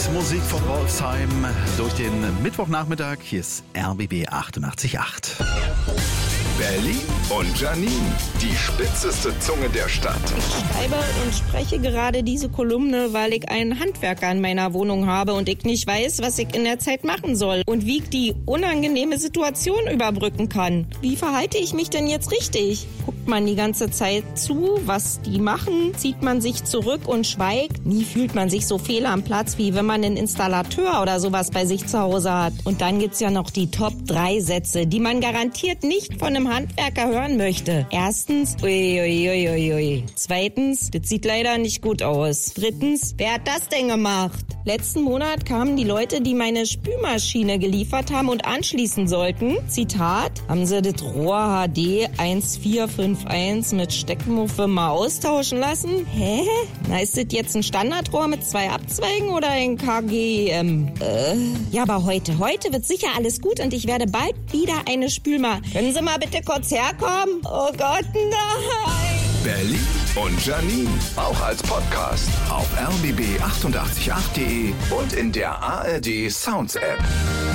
Musik von Wolfsheim durch den Mittwochnachmittag. Hier ist RBB 88.8. Berlin und Janine, die spitzeste Zunge der Stadt. Ich schreibe und spreche gerade diese Kolumne, weil ich einen Handwerker in meiner Wohnung habe und ich nicht weiß, was ich in der Zeit machen soll und wie ich die unangenehme Situation überbrücken kann. Wie verhalte ich mich denn jetzt richtig? Guckt man die ganze Zeit zu, was die machen? Zieht man sich zurück und schweigt? Nie fühlt man sich so fehl am Platz, wie wenn man einen Installateur oder sowas bei sich zu Hause hat. Und dann gibt's ja noch die Top 3 Sätze, die man garantiert nicht von einem Handwerker hören möchte. Erstens, uiuiuiui. Zweitens, das sieht leider nicht gut aus. Drittens, wer hat das denn gemacht? Letzten Monat kamen die Leute, die meine Spülmaschine geliefert haben und anschließen sollten. Zitat, haben sie das Rohr HD 1451 mit Steckmuffe mal austauschen lassen? Hä? Na, ist das jetzt ein Standardrohr mit 2 Abzweigen oder ein KGM? Ja, aber heute wird sicher alles gut und ich werde bald wieder eine Können Sie mal bitte kurz herkommen? Oh Gott, nein! Berlin und Janine, auch als Podcast auf rbb888.de und in der ARD Sounds App.